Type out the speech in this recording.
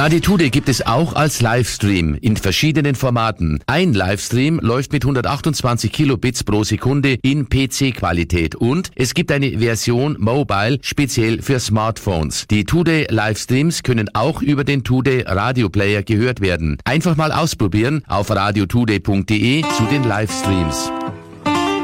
Radio Today gibt es auch als Livestream in verschiedenen Formaten. Ein Livestream läuft mit 128 Kilobits pro Sekunde in PC-Qualität und es gibt eine Version Mobile speziell für Smartphones. Die Today Livestreams können auch über den Today Radio Player gehört werden. Einfach mal ausprobieren auf radiotoday.de zu den Livestreams.